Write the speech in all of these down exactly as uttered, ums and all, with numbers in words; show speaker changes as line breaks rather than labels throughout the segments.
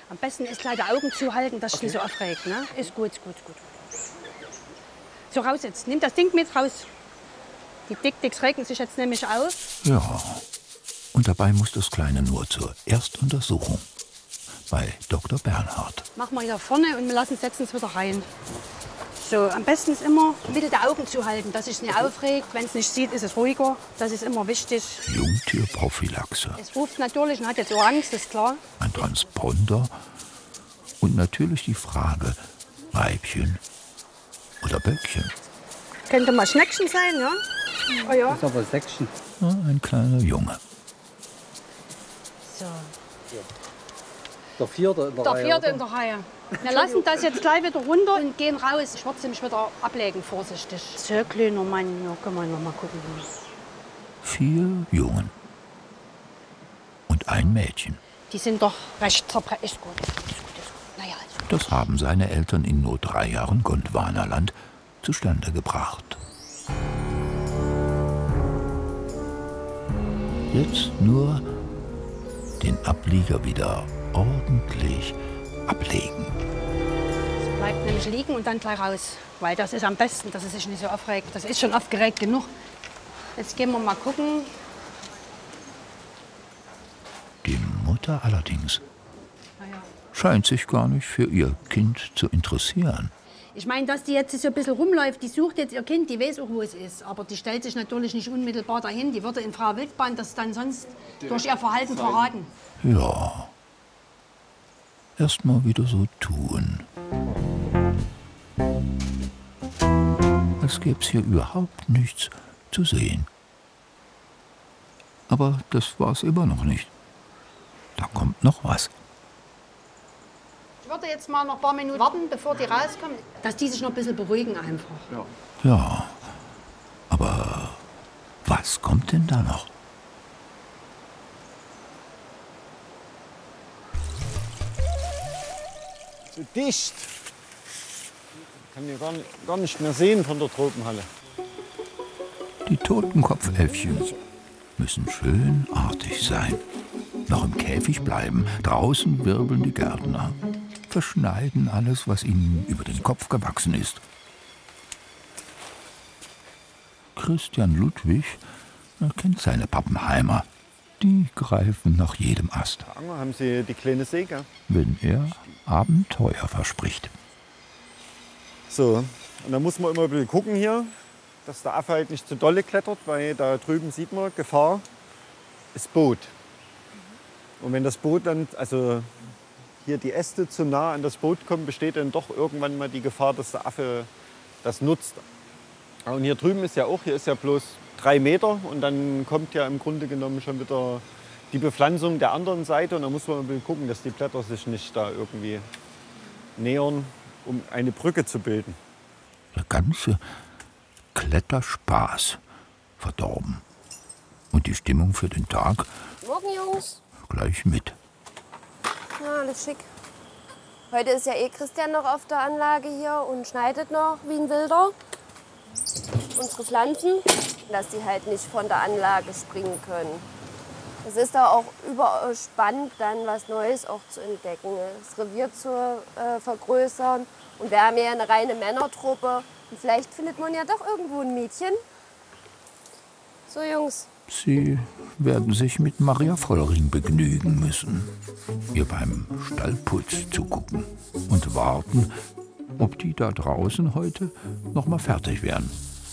Am besten ist gleich die Augen zuhalten, dass es nicht so aufregt. Ne? Ist gut, gut, gut. So, raus jetzt. Nimm das Ding mit raus. Die Dick-Dicks regen sich jetzt nämlich auf.
Ja, und dabei muss das Kleine nur zur Erstuntersuchung bei Doktor Bernhard.
Machen wir hier vorne und wir lassen setzen es wieder rein. So, am besten ist immer Mitte der Augen zuhalten, dass es nicht aufregt. Wenn es nicht sieht, ist es ruhiger. Das ist immer wichtig.
Jungtierprophylaxe.
Es ruft natürlich und hat jetzt auch Angst, ist klar.
Ein Transponder und natürlich die Frage, Weibchen oder Böckchen.
Könnte mal Schneckchen sein, ja? Oh ja.
Das ist aber Säckchen.
Ja, ein kleiner Junge.
So.
Der vierte in der,
Der
Reihe.
vierte
oder?
in der Reihe. Wir lassen das jetzt gleich wieder runter und gehen raus. Ich werde nämlich wieder ablegen, vorsichtig. So, kleiner Mann, ja, können wir noch mal gucken.
Vier Jungen und ein Mädchen.
Die sind doch recht zerbrechlich. Ist gut, ist gut, ist gut. Naja, also.
Das haben seine Eltern in nur drei Jahren Gondwanaland zustande gebracht. Jetzt nur den Ablieger wieder ordentlich ablegen.
Es bleibt nämlich liegen und dann gleich raus. Weil das ist am besten, dass es sich nicht so aufregt. Das ist schon aufgeregt genug. Jetzt gehen wir mal gucken.
Die Mutter allerdings scheint sich gar nicht für ihr Kind zu interessieren.
Ich meine, dass die jetzt so ein bisschen rumläuft, die sucht jetzt ihr Kind, die weiß auch, wo es ist. Aber die stellt sich natürlich nicht unmittelbar dahin. Die würde in Frau Wildbahn das dann sonst durch ihr Verhalten verraten.
Ja, erst mal wieder so tun, als gäbe es hier überhaupt nichts zu sehen. Aber das war's immer noch nicht. Da kommt noch was.
Ich würde jetzt mal noch ein paar Minuten warten, bevor die rauskommen, dass die sich noch ein bisschen beruhigen einfach.
Ja.
Ja, aber was kommt denn da noch?
So dicht. Ich kann hier gar nicht, gar nicht mehr sehen von der Tropenhalle.
Die Totenkopfelfchen müssen schön artig sein. Noch im Käfig bleiben. Draußen wirbeln die Gärtner. Verschneiden alles, was ihnen über den Kopf gewachsen ist. Christian Ludwig kennt seine Pappenheimer. Die greifen nach jedem Ast,
Anger, haben Sie die kleine Säge?
wenn er Abenteuer verspricht.
So, und da muss man immer ein bisschen gucken hier, dass der Affe halt nicht zu dolle klettert, weil da drüben sieht man, Gefahr ist Boot. Und wenn das Boot dann, also hier die Äste zu nah an das Boot kommen, besteht dann doch irgendwann mal die Gefahr, dass der Affe das nutzt. Und hier drüben ist ja auch, hier ist ja bloß drei Meter und dann kommt ja im Grunde genommen schon wieder die Bepflanzung der anderen Seite und da muss man ein bisschen gucken, dass die Blätter sich nicht da irgendwie nähern, um eine Brücke zu bilden.
Der ganze Kletterspaß verdorben. Und die Stimmung für den Tag
Morgen, Jungs.
gleich mit.
Ja, alles schick. Heute ist ja eh Christian noch auf der Anlage hier und schneidet noch wie ein Wilder. Unsere Pflanzen, dass die halt nicht von der Anlage springen können. Es ist da auch überall spannend, dann was Neues auch zu entdecken, das Revier zu äh, vergrößern. Und wir haben ja eine reine Männertruppe. Und vielleicht findet man ja doch irgendwo ein Mädchen. So, Jungs.
Sie werden sich mit Maria Vollring begnügen müssen, ihr beim Stallputz zugucken und warten, ob die da draußen heute noch mal fertig werden.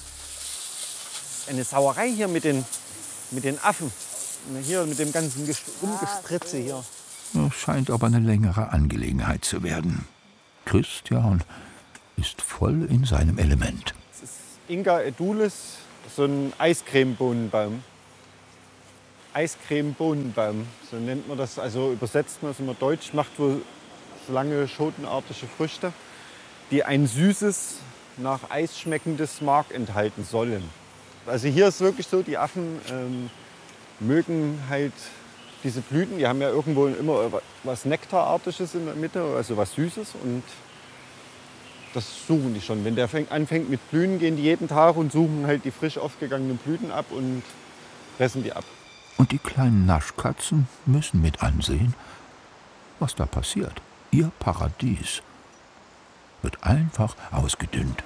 Eine Sauerei hier mit den, mit den Affen. Hier mit dem ganzen Rumgespritze hier.
Das scheint aber eine längere Angelegenheit zu werden. Christian ist voll in seinem Element.
Das ist Inga edulis, so ein Eiscremebohnenbaum. Eiscremebohnenbaum, so nennt man das. Also übersetzt man es immer deutsch, macht wohl so lange schotenartige Früchte, die ein süßes, nach Eis schmeckendes Mark enthalten sollen. Also hier ist wirklich so, die Affen ähm, mögen halt diese Blüten. Die haben ja irgendwo immer was Nektarartiges in der Mitte, also was Süßes. Und das suchen die schon. Wenn der fängt, anfängt mit Blühen, gehen die jeden Tag und suchen halt die frisch aufgegangenen Blüten ab und fressen die ab.
Und die kleinen Naschkatzen müssen mit ansehen, Was da passiert, ihr Paradies, wird einfach ausgedünnt.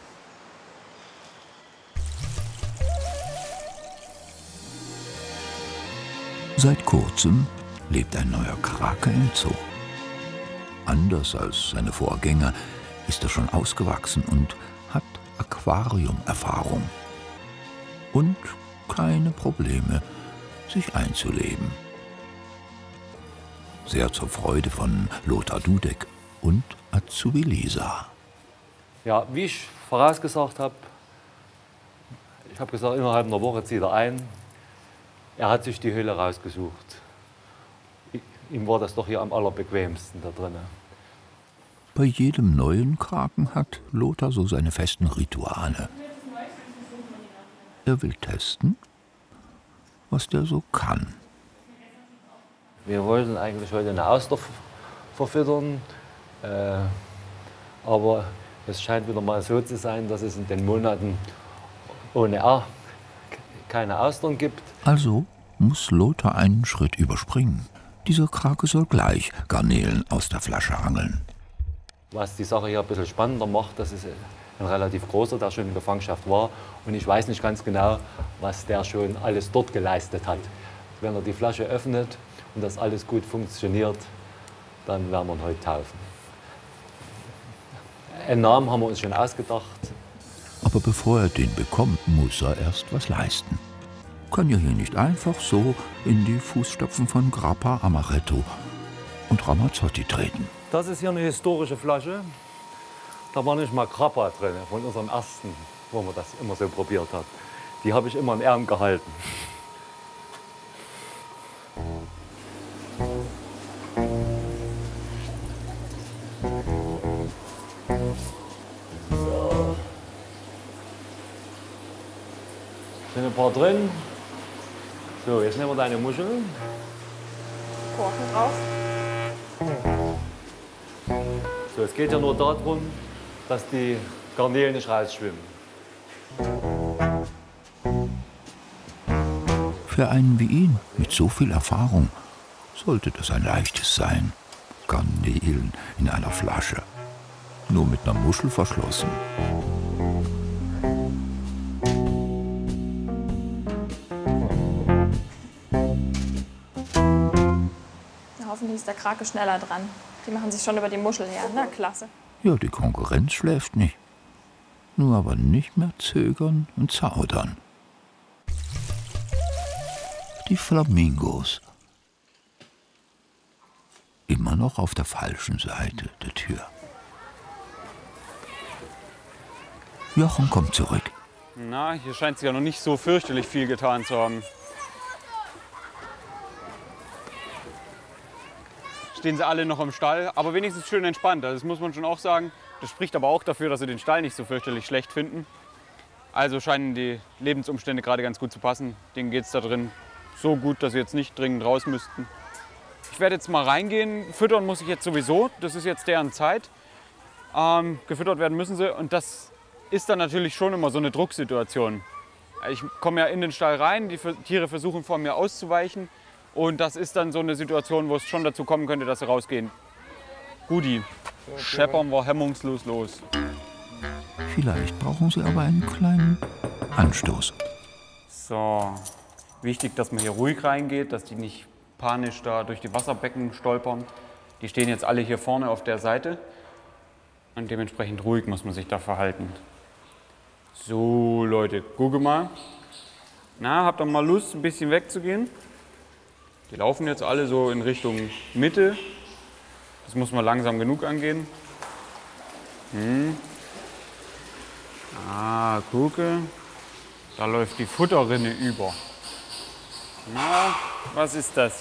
Seit kurzem lebt ein neuer Krake im Zoo. Anders als seine Vorgänger ist er schon ausgewachsen und hat Aquariumerfahrung. Und keine Probleme, sich einzuleben. Sehr zur Freude von Lothar Dudek und Azubi Lisa.
Ja, wie ich vorausgesagt habe, ich habe gesagt, innerhalb einer Woche zieht er ein. Er hat sich die Höhle rausgesucht. Ihm war das doch hier am allerbequemsten da drinnen.
Bei jedem neuen Kraken hat Lothar so seine festen Rituale. Er will testen, was der so kann.
Wir wollten eigentlich heute eine Auster verfüttern, äh, aber es scheint wieder mal so zu sein, dass es in den Monaten ohne R keine Austern gibt.
Also muss Lothar einen Schritt überspringen. Dieser Krake soll gleich Garnelen aus der Flasche angeln.
Was die Sache hier ein bisschen spannender macht, das ist ein relativ großer, der schon in Gefangenschaft war. Und ich weiß nicht ganz genau, was der schon alles dort geleistet hat. Wenn er die Flasche öffnet und das alles gut funktioniert, dann werden wir ihn heute taufen. Einen Namen haben wir uns schon ausgedacht.
Aber bevor er den bekommt, muss er erst was leisten. Kann ja hier nicht einfach so in die Fußstapfen von Grappa Amaretto und Ramazzotti treten.
Das ist hier eine historische Flasche. Da war nicht mal Grappa drin, von unserem ersten, wo man das immer so probiert hat. Die habe ich immer in Ehren gehalten. So. Sind ein paar drin. So, jetzt nehmen wir deine Muscheln.
Korken drauf.
So, es geht ja nur darum, dass die Garnelen nicht rausschwimmen.
Für einen wie ihn mit so viel Erfahrung sollte das ein leichtes sein. Garnelen in einer Flasche, nur mit einer Muschel verschlossen.
Hoffentlich ist der Krake schneller dran. Die machen sich schon über die Muschel her. Na, klasse.
Ja, die Konkurrenz schläft nicht. Nur aber nicht mehr zögern und zaudern. Die Flamingos. Immer noch auf der falschen Seite der Tür. Jochen kommt zurück.
Na, hier scheint sich ja noch nicht so fürchterlich viel getan zu haben. Stehen sie alle noch im Stall, aber wenigstens schön entspannt. Also das muss man schon auch sagen. Das spricht aber auch dafür, dass sie den Stall nicht so fürchterlich schlecht finden. Also scheinen die Lebensumstände gerade ganz gut zu passen. Denen geht es da drin so gut, dass sie jetzt nicht dringend raus müssten. Ich werde jetzt mal reingehen. Füttern muss ich jetzt sowieso. Das ist jetzt deren Zeit. Ähm, gefüttert werden müssen sie. Und das ist dann natürlich schon immer so eine Drucksituation. Ich komme ja in den Stall rein, die Tiere versuchen vor mir auszuweichen. Und das ist dann so eine Situation, wo es schon dazu kommen könnte, dass sie rausgehen. Guti, scheppern wir hemmungslos los.
Vielleicht brauchen sie aber einen kleinen Anstoß.
So, wichtig, dass man hier ruhig reingeht, dass die nicht panisch da durch die Wasserbecken stolpern. Die stehen jetzt alle hier vorne auf der Seite. Und dementsprechend ruhig muss man sich da verhalten. So, Leute, gucke mal. Na, habt ihr mal Lust, ein bisschen wegzugehen? Die laufen jetzt alle so in Richtung Mitte. Das muss man langsam genug angehen. Hm. Ah, gucke. Da läuft die Futterrinne über. Na, was ist das?